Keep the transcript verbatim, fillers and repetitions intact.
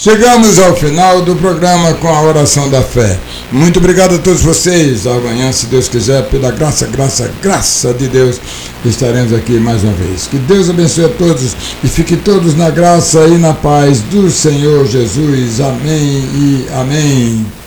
Chegamos ao final do programa com a oração da fé. Muito obrigado a todos vocês. Amanhã, se Deus quiser, pela graça, graça, graça de Deus, estaremos aqui mais uma vez. Que Deus abençoe a todos e fiquem todos na graça e na paz do Senhor Jesus. Amém e amém.